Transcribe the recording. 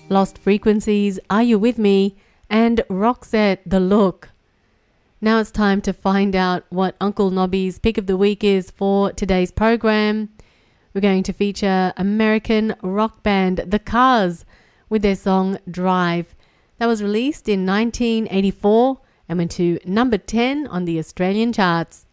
Lost Frequencies, Are You With Me, and Roxette, The Look. Now it's time to find out what Uncle Nobby's pick of the week is for today's program. We're going to feature American rock band The Cars with their song Drive. That was released in 1984 and went to number 10 on the Australian charts.